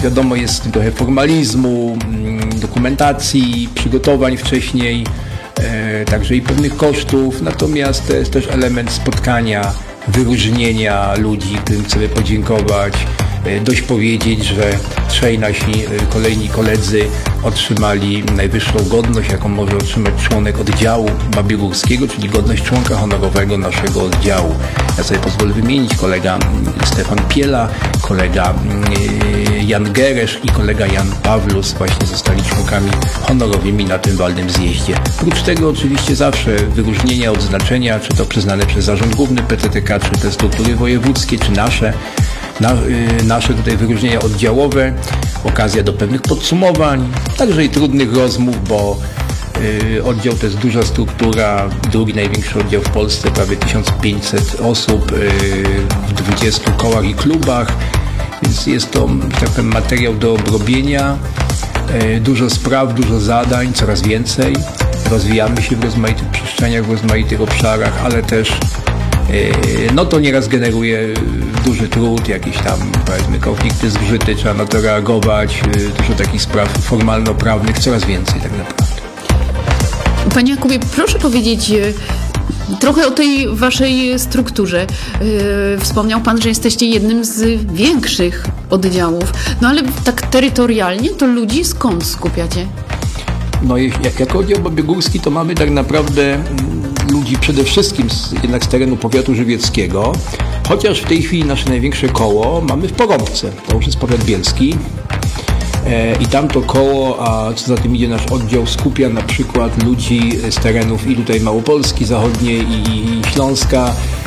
wiadomo, jest trochę formalizmu, dokumentacji, przygotowań wcześniej, także i pewnych kosztów, natomiast to jest też element spotkania, wyróżnienia ludzi, którym chcemy podziękować. Dość powiedzieć, że trzej nasi kolejni koledzy otrzymali najwyższą godność, jaką może otrzymać członek oddziału babiogórskiego, czyli godność członka honorowego naszego oddziału. Ja sobie pozwolę wymienić: kolega Stefan Piela, kolega Jan Geresz i kolega Jan Pawlus właśnie zostali członkami honorowymi na tym walnym zjeździe. Prócz tego oczywiście zawsze wyróżnienia, odznaczenia, czy to przyznane przez Zarząd Główny PTTK, czy te struktury wojewódzkie, czy nasze tutaj wyróżnienia oddziałowe, okazja do pewnych podsumowań, także i trudnych rozmów, bo oddział to jest duża struktura, drugi największy oddział w Polsce, prawie 1500 osób w 20 kołach i klubach, więc jest to, że tak powiem, materiał do obrobienia, dużo spraw, dużo zadań, coraz więcej, rozwijamy się w rozmaitych przestrzeniach, w rozmaitych obszarach, ale też no to nieraz generuje duży trud, jakieś tam, powiedzmy, konflikty zgrzyty, trzeba na to reagować, dużo takich spraw formalno-prawnych, coraz więcej tak naprawdę. Panie Jakubie, proszę powiedzieć trochę o tej waszej strukturze. Wspomniał pan, że jesteście jednym z większych oddziałów, no ale tak terytorialnie to ludzi skąd skupiacie? No jako oddział babiogórski to mamy tak naprawdę ludzi przede wszystkim jednak z terenu powiatu żywieckiego, chociaż w tej chwili nasze największe koło mamy w Porąbce, to już jest powiat bielski i tamto koło, a co za tym idzie, nasz oddział skupia na przykład ludzi z terenów i tutaj Małopolski Zachodniej i Śląska,